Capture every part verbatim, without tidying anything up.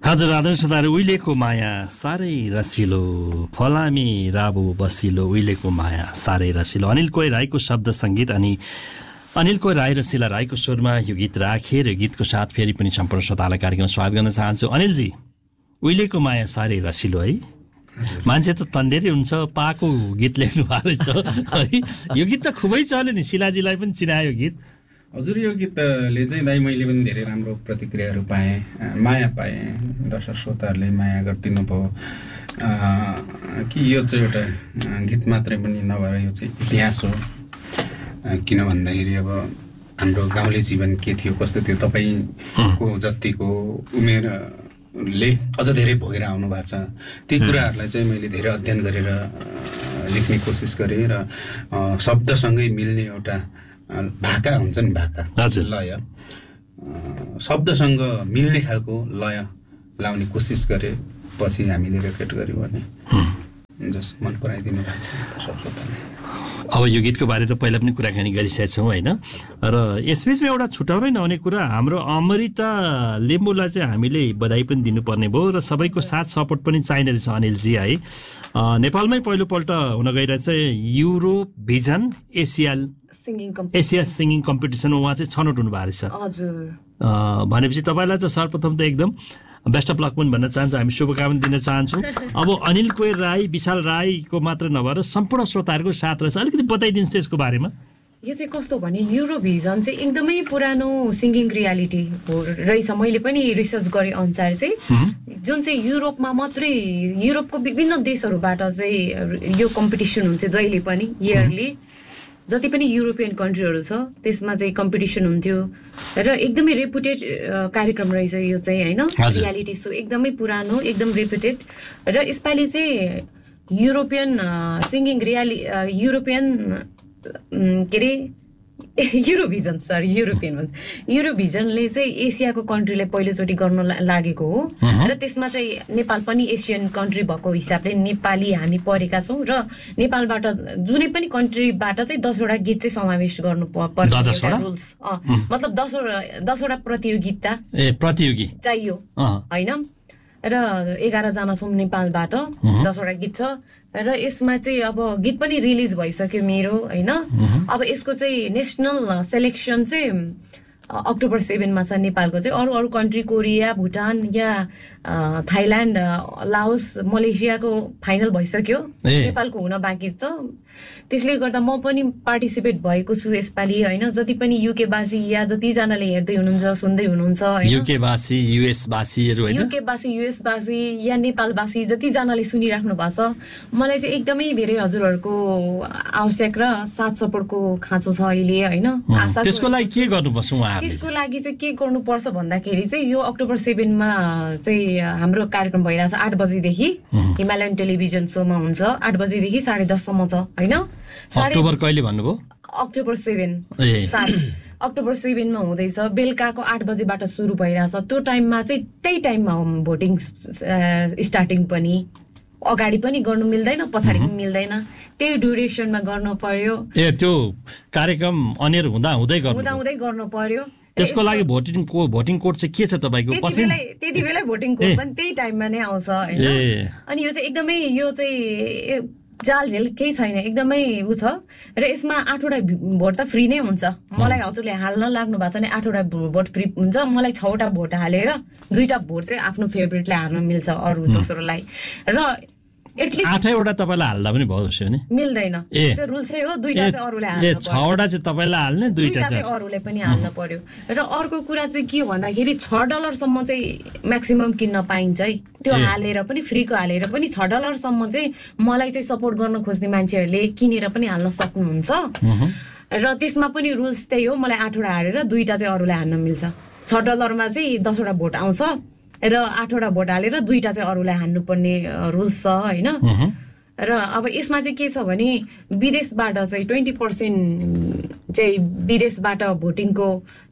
हजुर आदर्श श्रोताहरू, उहिलेको माया साह्रै रसिलो, फलामी राबु बसिलो, उहिलेको माया साह्रै रसिलो। अनिल कोइ राईको शब्द सङ्गीत अनि अनिल कोइ राई र शिला राईको स्वरमा यो गीत राखेर यो गीतको साथ फेरि पनि सम्पूर्ण श्रोतालाई कार्यक्रम स्वागत गर्न चाहन्छु। अनिलजी, उहिलेको माया साह्रै रसिलो है, मान्छे त तन्डेरै हुन्छ, पाको गीत लेख्नु भएको रहेछ है। यो गीत त खुबै चल्यो नि, शिलाजीलाई पनि चिनायो गीत। हजुर, यो गीतले चाहिँ दाइ मैले पनि धेरै राम्रो प्रतिक्रियाहरू पाएँ, माया पाएँ, दर्शक श्रोताहरूले माया गरिदिनु भयो कि यो चाहिँ एउटा गीत मात्रै पनि नभएर यो चाहिँ इतिहास हो। किन भन्दाखेरि अब हाम्रो गाउँले जीवन के थियो, कस्तो थियो, तपाईँको जतिको उमेरले अझ धेरै भोगेर आउनु भएको छ, ती कुराहरूलाई चाहिँ मैले धेरै अध्ययन गरेर लेख्ने कोसिस गरेँ र शब्दसँगै मिल्ने एउटा भाका हुन्छ नि, भाका लय, शब्दसँग मिल्ने खालको लय लाउने कोसिस गरे। पछि हामीले रेकर्ड गऱ्यौँ भने जस मन पराइदिनु भएको छ। अब यो गीतको बारे त पहिला पनि कुराकानी गरिसकेका छौँ होइन, र यसबिचमा एउटा छुट्याउनै नहुने कुरा, हाम्रो अमृता लिम्बूलाई चाहिँ हामीले बधाई पनि दिनुपर्ने भयो र सबैको साथ सपोर्ट पनि चाहिने रहेछ अनिलजी है। नेपालमै पहिलोपल्ट हुन गइरहेछ Europe vision Asia Asia singing कम्पिटिसनमा उहाँ चाहिँ छनौट हुनुभएको रहेछ। हजुर, भनेपछि तपाईँलाई त सर्वप्रथम त एकदम बेस्ट अफ लक पनि भन्न चाहन्छु, हामी शुभकामना दिन चाहन्छौँ। अब अनिल कोइ राई, विशाल राईको मात्र नभएर सम्पूर्ण श्रोताहरूको साथ रहेछ, अलिकति बताइदिनुहोस् त्यसको बारेमा। यो चाहिँ कस्तो भने युरोभिजन चाहिँ एकदमै पुरानो सिङ्गिङ रियालिटी हो रहेछ। मैले पनि रिसर्च गरेँ अनुसार चाहिँ जुन चाहिँ युरोपमा मात्रै, युरोपको विभिन्न देशहरूबाट चाहिँ यो कम्पिटिसन हुन्थ्यो जहिले पनि, इयरली जति पनि युरोपियन कन्ट्रीहरू छ त्यसमा चाहिँ कम्पिटिसन हुन्थ्यो र एकदमै रेपुटेड कार्यक्रम रहेछ यो चाहिँ होइन, रियालिटी सो एकदमै पुरानो, एकदम रेपुटेड। र यसपालि चाहिँ युरोपियन सिङ्गिङ रियालि युरोपियन के अरे युरोभिजन सरी युरोपियन भन्छ युरोभिजनले चाहिँ एसियाको कन्ट्रीलाई पहिलोचोटि गर्न लागेको हो र त्यसमा चाहिँ नेपाल पनि एसियन कन्ट्री भएको हिसाबले नेपाली हामी परेका छौँ र नेपालबाट जुनै पनि कन्ट्रीबाट चाहिँ दसवटा गीत चाहिँ समावेश गर्नु पर्छ रुल्स, मतलब दसवटा दसवटा प्रतियोगिता प्रतियोगी चाहियो होइन, र एघार जना छौँ नेपालबाट, दसवटा गीत छ र यसमा चाहिँ अब गीत पनि रिलिज भइसक्यो मेरो होइन। अब यसको चाहिँ नेसनल सेलेक्सन चाहिँ अक्टोबर सेभेनमा छ नेपालको चाहिँ। अरू अरू कन्ट्री कोरिया, भुटान या थाइल्यान्ड, लाओस, मलेसियाको फाइनल भइसक्यो, नेपालको हुन बाँकी छ। त्यसले गर्दा म पनि पार्टिसिपेट भएको छु यसपालि होइन। जति पनि युकेवासी या जतिजनाले हेर्दै हुनुहुन्छ सुन्दै हुनुहुन्छ, युकेवासी युएसवासीहरू होइन, युकेवासी युएसवासी या नेपालवासी जतिजनाले सुनिराख्नु भएको छ, मलाई चाहिँ एकदमै धेरै हजुरहरूको आवश्यक र साथ सपोर्टको खाँचो छ अहिले होइन। आशा त्यसको लागि के गर्नुपर्छ उहाँहरूले? त्यसको लागि चाहिँ के गर्नुपर्छ भन्दाखेरि चाहिँ यो अक्टोबर सेभेनमा चाहिँ हाम्रो कार्यक्रम भइरहेछ आठ बजीदेखि, हिमालयन टेलिभिजन सोमा हुन्छ, आठ बजीदेखि साढे दससम्म छ होइन। अक्टोबर कहिले भन्नुभयो? अक्टोबर सेभेन सात अक्टोबर सेभेनमा हुँदैछ, बेलुकाको आठ बजीबाट सुरु भइरहेछ। त्यो टाइममा चाहिँ त्यही टाइममा हो भोटिङ स्टार्टिङ पनि, अगाडि पनि गर्नु मिल्दैन, पछाडि पनि मिल्दैन, त्यही ड्युरेसनमा गर्नु पर्यो। ए त्यो कार्यक्रम अनिर हुँदा हुँदै गर्नु हुँदा हुँदै गर्नु पर्यो। त्यसको लागि भोटिङ को भोटिङ कोड चाहिँ के छ तपाईँको? पछि त्यति बेलै भोटिङ कोड पनि त्यही टाइममा नै आउँछ होइन। अनि यो चाहिँ एकदमै यो चाहिँ जालझेल केही छैन, एकदमै उ छ र यसमा आठवटा भोट त फ्री नै हुन्छ। मलाई हजुरले हाल्न लाग्नु भएको छ भने आठवटा भोट फ्री हुन्छ। मलाई छवटा भोट हालेर दुईटा भोट चाहिँ आफ्नो फेभरेटलाई हाल्न मिल्छ, अरू दोस्रोलाई। र एटलिस्ट आठैवटा तपाईँलाई हाल्दा पनि भयो नि? मिल्दैन, त्यो रुल चाहिँ हो। दुईटा चाहिँ अरूले हाल्नु पर्यो, छवटा चाहिँ तपाईँलाई हाल्ने, दुईटा चाहिँ अरूले पनि हाल्न पर्यो। र अर्को कुरा चाहिँ के हो भन्दाखेरि छ डलरसम्म चाहिँ म्याक्सिमम किन्न पाइन्छ है। त्यो हालेर पनि, फ्रीको हालेर पनि छ डलरसम्म चाहिँ मलाई चाहिँ सपोर्ट गर्न खोज्ने मान्छेहरूले किनेर पनि हाल्न सक्नुहुन्छ। र त्यसमा पनि रुल्स त्यही हो, मलाई आठवटा हालेर दुईटा चाहिँ अरूलाई हाल्न मिल्छ। छ डलरमा चाहिँ दसवटा भोट आउँछ र आठवटा भोट हालेर दुईटा चाहिँ अरूलाई हान्नुपर्ने रुल्स छ होइन। र अब यसमा चाहिँ के छ भने विदेशबाट चाहिँ ट्वेन्टी पर्सेन्ट चाहिँ विदेशबाट भोटिङको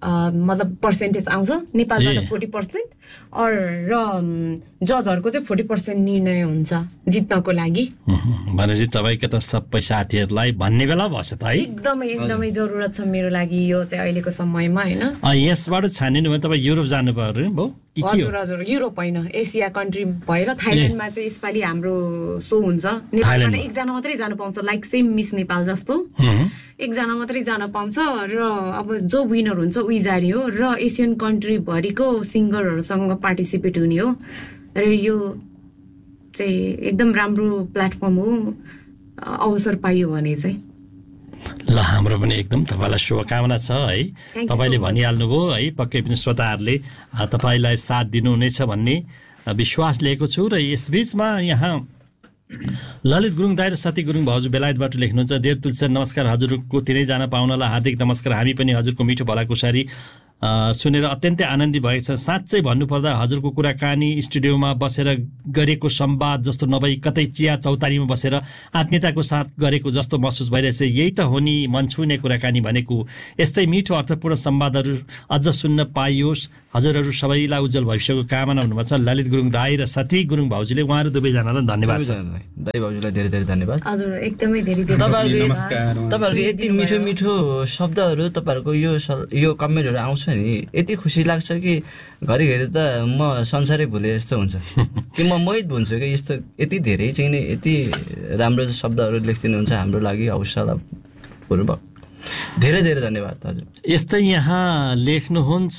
मतलब पर्सेन्टेज आउँछ नेपालबाट फोर्टी पर्सेन्ट अर र जजहरूको चाहिँ फोर्टी पर्सेन्ट निर्णय हुन्छ जित्नको लागि। भनेपछि तपाईँको त सबै साथीहरूलाई भन्ने बेला भएछ त है। एकदमै एकदमै जरुरत छ मेरो लागि यो चाहिँ अहिलेको समयमा होइन। यसबाट छानिनु भयो तपाईँ युरोप जानु पर्यो भयो? हजुर हजुर युरोप होइन एसिया कन्ट्री भएर थाइल्यान्डमा चाहिँ यसपालि हाम्रो सो हुन्छ। नेपालबाट एकजना मात्रै जानु पाउँछ लाइक सेम मिस नेपाल जस्तो एकजना मात्रै जान पाउँछ र अब जो विनर हुन्छ उही जारी हो र एसियन कन्ट्री भरिको सिङ्गरहरूसँग पार्टिसिपेट हुने हो र यो चाहिँ एकदम राम्रो प्लेटफर्म हो अवसर पाइयो भने चाहिँ। ल हाम्रो पनि एकदम तपाईँलाई शुभकामना छ है। तपाईँले भनिहाल्नुभयो है पक्कै पनि श्रोताहरूले तपाईँलाई साथ दिनुहुनेछ भन्ने विश्वास लिएको छु। र यसबिचमा यहाँ ललित गुरुङ दाइ र सती गुरुङ भाउजू बेलायतबाट लेख्नुहुन्छ देव तुलसी नमस्कार हजुरको तिनैजना पाहुनालाई हार्दिक नमस्कार। हामी पनि हजुरको मिठो भलाकुसारी सुनेर अत्यन्तै आनन्दित भएको छ। साँच्चै भन्नुपर्दा हजुरको कुराकानी स्टुडियोमा बसेर गरेको संवाद जस्तो नभई कतै चिया चौतारीमा बसेर आत्मीयताको साथ गरेको जस्तो महसुस भइरहेछ। यही त हो नि मन छुने कुराकानी भनेको। यस्तै मिठो अर्थपूर्ण संवादहरू अझ सुन्न पाइयोस्। हजुरहरू सबैलाई उज्जवल भविष्यको कामना भन्नुभएको छ ललित गुरुङ दाई र सती गुरुङ भाउजूले। उहाँहरू दुवैजनालाई धन्यवाद छ। दाई भाउजूलाई धेरै धेरै धन्यवाद। हजुर एकदमै धेरै धेरै तपाईँहरूको तपाईँहरूको यति मिठो मिठो शब्दहरू तपाईँहरूको यो यो कमेन्टहरू आउँछ नि यति खुसी लाग्छ कि घरिघरि त म संसारै भुले जस्तो हुन्छ कि म मोहित हुन्छु कि यस्तो यति धेरै चाहिँ नि यति राम्रो शब्दहरू लेखिदिनुहुन्छ हाम्रो लागि हौसलापूर्वक। धेरै धेरै धन्यवाद हजुर। यस्तै यहाँ लेख्नुहुन्छ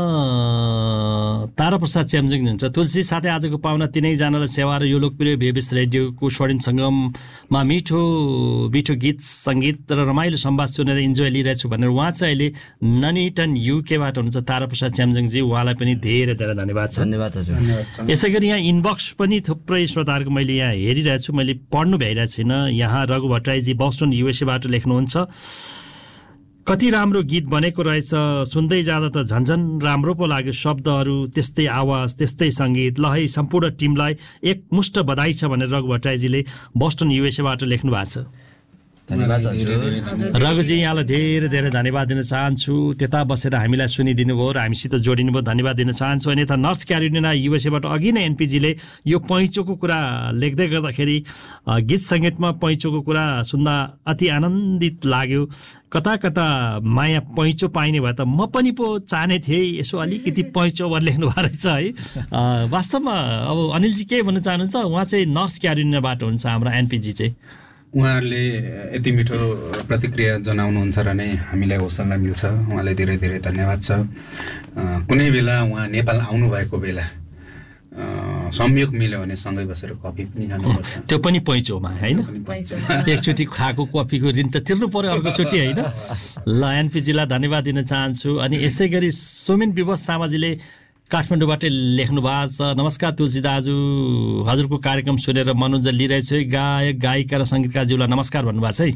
ताराप्रसाद च्याम्जिङ हुन्छ तुलसी साथै आजको पाहुना तिनैजनालाई सेवा र यो लोकप्रिय भेबिस रेडियोको स्वर्णिम सङ्गममा मिठो मिठो गीत सङ्गीत र रमाइलो संवाद सुनेर इन्जोय लिइरहेछु भनेर उहाँ चाहिँ अहिले ननिटन युकेबाट हुनुहुन्छ ताराप्रसाद च्याम्जिङजी। उहाँलाई पनि धेरै धेरै धन्यवाद छ। धन्यवाद हजुर। यसै गरी यहाँ इनबक्स पनि थुप्रै श्रोताहरूको मैले यहाँ हेरिरहेको छु, मैले पढ्नु भ्याइरहेको छैन। यहाँ रघु भट्टराईजी बोस्टन युएसएबाट लेख्नुहुन्छ कति राम्रो गीत बनेको रहेछ, सुन्दै जाँदा त झन्झन राम्रो पो लाग्यो। शब्दहरू त्यस्तै आवाज त्यस्तै सङ्गीत ल है सम्पूर्ण टिमलाई एकमुष्ट बधाई छ भनेर रघु भट्टराईजीले बोस्टन युएसएबाट लेख्नु भएको छ। धन्यवाद हजुर। रघुजी यहाँलाई धेरै धेरै धन्यवाद दिन चाहन्छु। त्यता बसेर हामीलाई सुनिदिनु भयो र हामीसित जोडिनु भयो, धन्यवाद दिन चाहन्छु। अनि यता नर्थ क्यारोलिना युएसएबाट अघि नै एनपिजीले यो पैँचोको कुरा लेख्दै गर्दाखेरि गीत सङ्गीतमा पैँचोको कुरा सुन्दा अति आनन्दित लाग्यो। कता कता माया पैँचो पाइने भए त म पनि पो चाहने थिएँ यसो अलिकति पैँचो भएर लेख्नु भएको रहेछ है। वास्तवमा अब अनिलजी के भन्न चाहनुहुन्छ? उहाँ चाहिँ नर्थ क्यारोलिनाबाट हुन्छ हाम्रो एनपिजी चाहिँ। उहाँहरूले यति मिठो प्रतिक्रिया जनाउनुहुन्छ र नै हामीलाई हौसला मिल्छ। उहाँलाई धेरै धेरै धन्यवाद छ। कुनै बेला उहाँ नेपाल आउनुभएको बेला संयोग मिल्यो भने सँगै बसेर कफी पनि खानुपर्छ। त्यो पनि पैँचोमा होइन, एकचोटि खाएको कफीको ऋण त तिर्नु पर्यो अर्कोचोटि होइन। ल एनपिजीलाई धन्यवाद दिन चाहन्छु। अनि यसै गरी सोमेन विवश सामाजीले काठमाडौँबाटै लेख्नु भएको छ नमस्कार तुलसी दाजु, हजुरको कार्यक्रम सुनेर मनोरञ्जन लिइरहेछु है। गायक गायिका र सङ्गीतकारज्यूलाई नमस्कार भन्नुभएको छ है।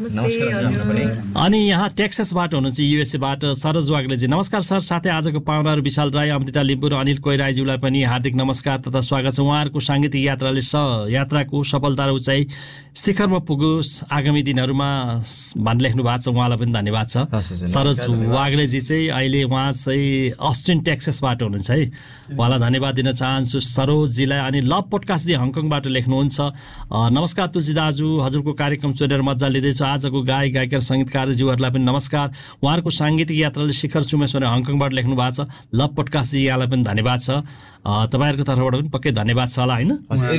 अनि यहाँ टेक्सासबाट हुनुहुन्छ युएसएबाट सरोज वाग्लेजी नमस्कार सर। साथै आजको पाहुनाहरू विशाल राई, अमृता लिम्बू र अनिल कोइराईज्यूलाई पनि हार्दिक नमस्कार तथा स्वागत छ। उहाँहरूको साङ्गीतिक यात्राले स यात्राको सफलता र उचाइ शिखरमा पुगोस् आगामी दिनहरूमा भन्न लेख्नु भएको छ। उहाँलाई पनि धन्यवाद छ। सरोज वाग्लेजी चाहिँ अहिले उहाँ चाहिँ अस्टिन टेक्सासबाट हुनुहुन्छ है, उहाँलाई धन्यवाद दिन चाहन्छु सरोजजीलाई। अनि लभ पोडकास्टले हङकङबाट लेख्नुहुन्छ नमस्कार तुलसी दाजु, हजुरको कार्यक्रम सुनेर मजा लिँदैछु। आजको गायक गायिका र सङ्गीतकारज्यूहरूलाई पनि नमस्कार। उहाँहरूको साङ्गीतिक यात्राले शिखर चुमेश भनेर हङकङबाट लेख्नु भएको छ। लभ पोडकास्टजी यहाँलाई पनि धन्यवाद छ। तपाईँहरूको तर्फबाट पनि पक्कै धन्यवाद छ होला होइन।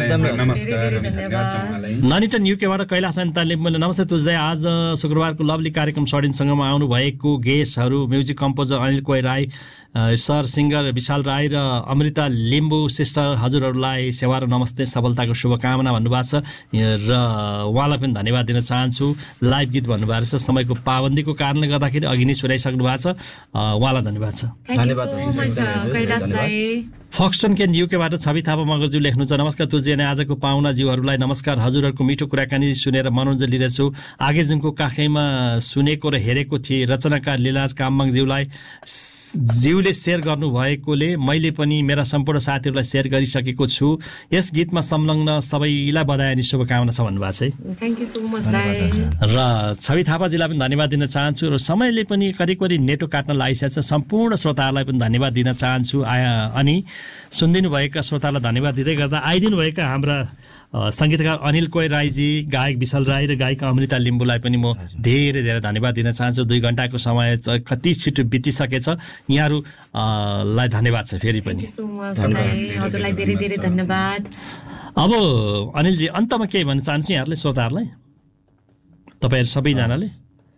ननिटन युकेबाट कैलाश अन्ता लिम्बूले नमस्ते तुलसी, आज शुक्रबारको लभली कार्यक्रम स्वर्णिमसँगमा आउनुभएको गेस्टहरू music composer Anil कोइराई, sir singer विशाल राई र अमृता लिम्बू सिस्टर, हजुरहरूलाई सेवा र नमस्ते सफलताको शुभकामना भन्नुभएको छ र उहाँलाई पनि धन्यवाद दिन चाहन्छु। लाइभ गीत भन्नुभएको रहेछ, समयको पाबन्दीको कारणले गर्दाखेरि अघि नै सुनाइसक्नु भएको छ। उहाँलाई धन्यवाद छ। धन्यवाद। फक्सटन केन युकेबाट छवि थापा मगरज्यू लेख्नुहुन्छ, नमस्कार तुलजी अनि आजको पाहुनाज्यूहरूलाई नमस्कार। हजुरहरूको मिठो कुराकानी सुनेर मनोरञ्जन लिरहेछु। आगेजुङको काखैमा सुनेको र हेरेको थिएँ। रचनाकार लीलाज कामबाङज्यूलाई ज्यूले सेयर गर्नुभएकोले मैले पनि मेरा सम्पूर्ण साथीहरूलाई सेयर गरिसकेको छु। यस गीतमा संलग्न सबैलाई बधाई अनि शुभकामना छ भन्नुभएको छ। थ्याङ्क यू सो मच दाइ। र छवि थापाजीलाई पनि धन्यवाद दिन चाहन्छु र समयले पनि करिब करिब नेटो काट्न लागिसकेको छ। सम्पूर्ण श्रोताहरूलाई पनि धन्यवाद दिन चाहन्छु। आया अनि सुनिदिनु भएका श्रोतालाई धन्यवाद दिँदै गर्दा आइदिनुभएका हाम्रा सङ्गीतकार अनिल कोइ राईजी, गायक विशाल राई र गायिका अमृता लिम्बूलाई पनि म धेरै धेरै धन्यवाद दिन चाहन्छु। दुई घन्टाको समय कति छिटो बितिसकेछ। यहाँहरूलाई धन्यवाद छ फेरि पनि। हजुरलाई धेरै धेरै धन्यवाद। अब अनिलजी अन्तमा केही भन्न चाहन्छु यहाँहरूले श्रोताहरूलाई, तपाईँहरू सबैजनाले?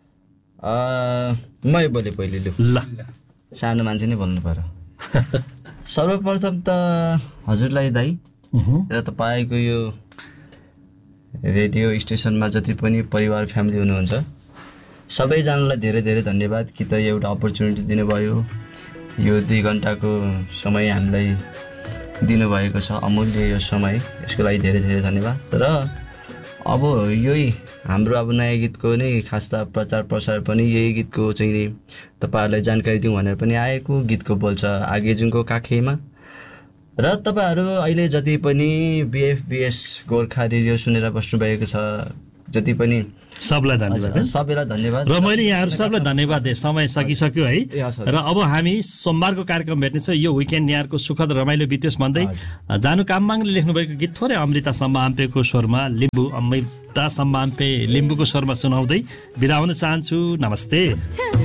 मै बोले पहिले लु ल, सानो मान्छे नै बोल्नु पर्यो। सर्वप्रथम त हजुरलाई दाइ र तपाईँको यो रेडियो स्टेसनमा जति पनि परिवार फ्यामिली हुनुहुन्छ सबैजनालाई धेरै धेरै धन्यवाद कि त एउटा अपर्च्युनिटी दिनुभयो। यो दुई घन्टाको समय हामीलाई दिनुभएको छ, अमूल्य यो समय, यसको लागि धेरै धेरै धन्यवाद। र अब यही हाम्रो अब नयाँ गीतको नै खास त प्रचार प्रसार पनि यही गीतको चाहिँ नि तपाईँहरूलाई जानकारी दिउँ भनेर पनि आएको। गीतको बोल्छ आगेजुङको काखैमा। र तपाईँहरू अहिले जति पनि बिएफबिएस गोर्खा रेडियो सुनेर बस्नुभएको छ, जति पनि सबलाई धन्यवाद, सबैलाई धन्यवाद। र मैले यहाँहरू सबलाई धन्यवाद दिएँ। समय सकिसक्यो है। र अब हामी सोमबारको कार्यक्रम भेट्नेछौँ। यो विकेन्ड यहाँहरूको सुखद रमाइलो बित्योस् भन्दै जानु कामबाङले लेख्नुभएको गीत थोरै अमृता सम्माम्पेको स्वरमा लिम्बू अमृता सम्माम्पे लिम्बूको स्वरमा सुनाउँदै बिदा हुन चाहन्छु। नमस्ते।